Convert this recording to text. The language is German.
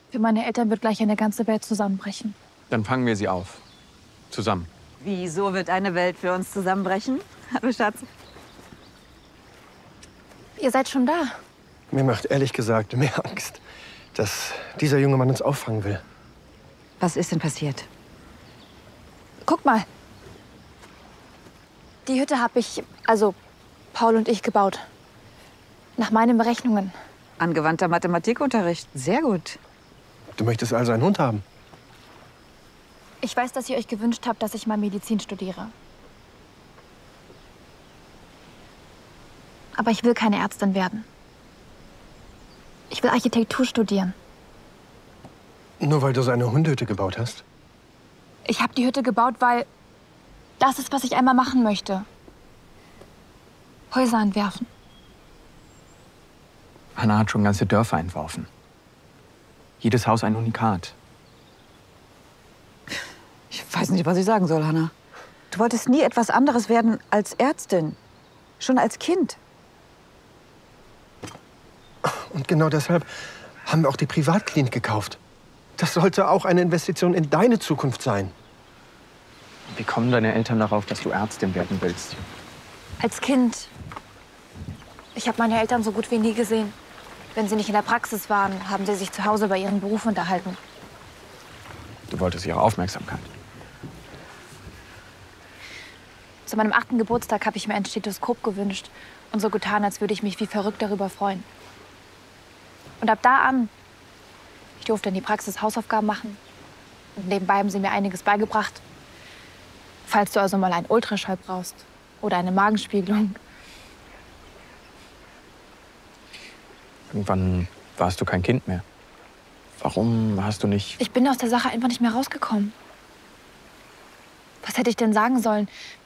Für meine Eltern wird gleich eine ganze Welt zusammenbrechen. Dann fangen wir sie auf. Zusammen. Wieso wird eine Welt für uns zusammenbrechen? Hallo, Schatz. Ihr seid schon da. Mir macht ehrlich gesagt mehr Angst, dass dieser junge Mann uns auffangen will. Was ist denn passiert? Guck mal. Die Hütte habe ich, also Paul und ich, gebaut. Nach meinen Berechnungen. Angewandter Mathematikunterricht. Sehr gut. Du möchtest also einen Hund haben? Ich weiß, dass ihr euch gewünscht habt, dass ich mal Medizin studiere. Aber ich will keine Ärztin werden. Ich will Architektur studieren. Nur weil du so eine Hundehütte gebaut hast? Ich habe die Hütte gebaut, weil das ist, was ich einmal machen möchte. Häuser entwerfen. Hannah hat schon ganze Dörfer entworfen. Jedes Haus ein Unikat. Ich weiß nicht, was ich sagen soll, Hannah. Du wolltest nie etwas anderes werden als Ärztin. Schon als Kind. Und genau deshalb haben wir auch die Privatklinik gekauft. Das sollte auch eine Investition in deine Zukunft sein. Wie kommen deine Eltern darauf, dass du Ärztin werden willst? Als Kind. Ich habe meine Eltern so gut wie nie gesehen. Wenn sie nicht in der Praxis waren, haben sie sich zu Hause bei ihrem Beruf unterhalten. Du wolltest ihre Aufmerksamkeit. Zu meinem 8. Geburtstag habe ich mir ein Stethoskop gewünscht und so getan, als würde ich mich wie verrückt darüber freuen. Und ab da an, ich durfte in die Praxis Hausaufgaben machen. Und nebenbei haben sie mir einiges beigebracht. Falls du also mal einen Ultraschall brauchst oder eine Magenspiegelung. Irgendwann warst du kein Kind mehr. Warum hast du nicht... Ich bin aus der Sache einfach nicht mehr rausgekommen. Was hätte ich denn sagen sollen,